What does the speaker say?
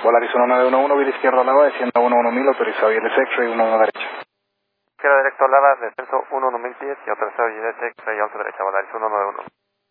Volaris 1911, vía izquierda Lava, descienda 11000, autorizado Violet X-Ray 11 derecha. Izquierda directo Lava, descenso 11000 pies y autorizado Violet X-Ray 11 derecha, Volaris 191.